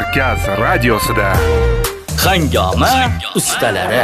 Markaz radiosida Hangoma ustalari.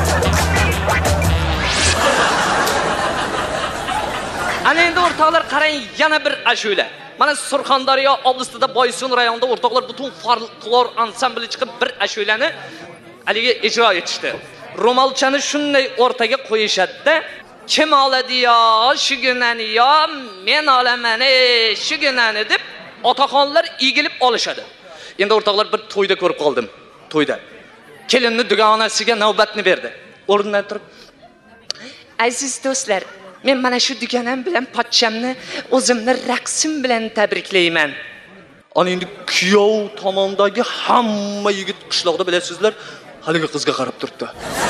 Ana endi o'rtoqlar qarang, yana bir ashula. Mana Surxondaryo oblastida Boysun rayonida o'rtoqlar butun folklor ansambli chiqib bir ashulani aliga ijro etishdi. Ro'molchani shunday o'rtaga qo'yishadi-da, kim oladi yo, shugunani yo, men olaman shugunani deb otaxonlar egilib olishadi. Endi o'rtoqlar bir to'yda ko'rib qoldim. To'yda kelinni dugonasiga navbatni berdi. O'rnidan turib, aziz do'stlar, men mana shu dugonam bilan pochchamni o'zimni raqsim bilan tabriklayman. Ana endi kuyov tomondagi hamma yigit qishloqda bilasizlar, haligi qizga qarab turibdi.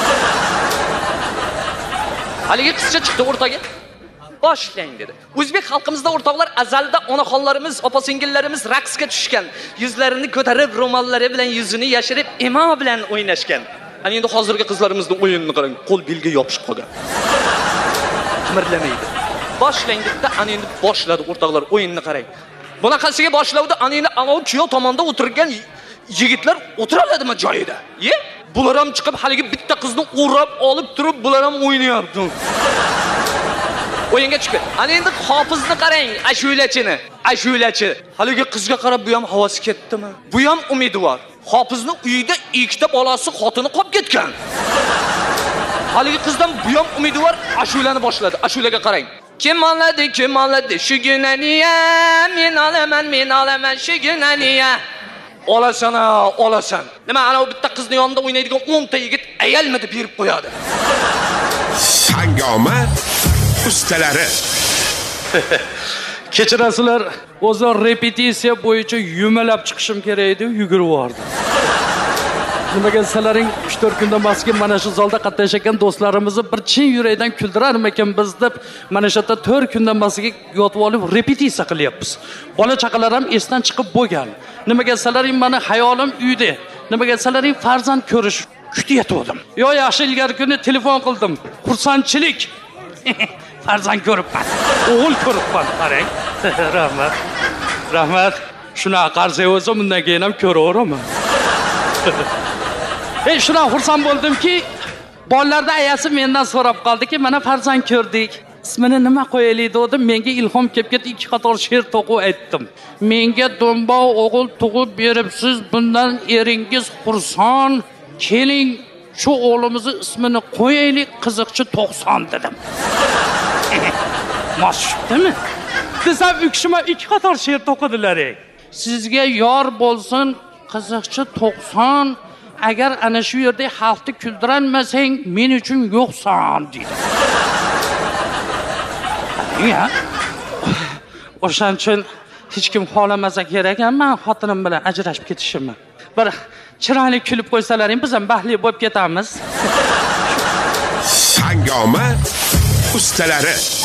Haligi qizcha chiqdi o'rtaga. Boshlang dedi. O'zbek xalqimizda o'rtoqlar azalda onaxonlarimiz, opa-singillarimiz raqsga tushgan. Yuzlarini ko'tarib, ro'mollari bilan yuzini yashirib, emo bilan o'ynashgan. Ana endi hozirgi qizlarimizning o'yinini qarang, qo'l belga yopishib qolgan. Qimirlamaydi. Boshlang dedi, ana endi boshladi o'rtoqlar o'yinni qarang. Bunaqasiga boshlavdi, ana endi anov kuyov tomonda o'tirgan yigitlar o'tira oladimi joyida? Bular ham chiqib haligi bitta qizni o'rab olib turib, bular ham o'ynayapti. O'yinga chiqdi. Ana endi hofizni qarang, ashulachini. Ashulachi. Haligi qizga qarab bu ham havosi ketdimi? Bu ham umidvor. Hofizning uyida ikkita bolasi xotini qolib ketgan. Haligi qizdan bu ham umidvor ashulani boshladi. Ashulaga qarang. Kim oladi shugunaniya, men olaman shugunaniya. Olasan. Nima ana bitta qizni yonida o'ynaydigan 10 ta yigit ayalmidi berib qo'yadi. Hangoma ustalari. Kechirasizlar, o'zim repetisiya bo'yicha yumalab chiqishim kerak edi, yugurib bordim. Nimaga desalaring, 3-4 kundan bosga mana shu zalda qatnashgan do'stlarimizni bir chin yurakdan kuldirarmikan biz deb mana shu yerda 4 kundan bosga yotib olib repetisiya qilyapmiz. Bola chaqalar ham esdan chiqib bo'lgan. Nimaga desalaring, meni hayolim uyda. Nimaga desalaring, farzand ko'rish kutayotgandim. Yaxshi ilgari kuni telefon qildim. Xursandchilik. Farzand ko'ribman. O'g'il ko'ribman, qarang. Rahmat. Shunaqa qarsa o'zim bundan keyin ham ko'raveraman. Shuna xursand bo'ldimki, bolalarda ayasi mendan so'rab qoldiki, mana farzand ko'rdik. Ismini nima qo'yaylik dedim. Menga ilhom kelib ketdi, 2 qator she'r to'qib aytdim. Menga dombo o'g'il tug'ib beribsiz, bundan eringiz xursand. Keling, shu o'g'limizning ismini qo'yaylik, qiziqchi 90 dedim. Moshibdimi? Desam, ukishima 2 qator she'r to'qidilar. Sizga yor bo'lsin, qiziqchi 90. Agar ana shu yerda xalqni kuldiranmasang, men uchun yo'qsan dedi. Ya. O'shan uchun hech kim xohlamasa kerak, men xotinim bilan ajrashib ketishimni. Bir chiroyli kulib qo'ysalaring, biz ham baxtli bo'lib ketamiz. Hangoma ustalari.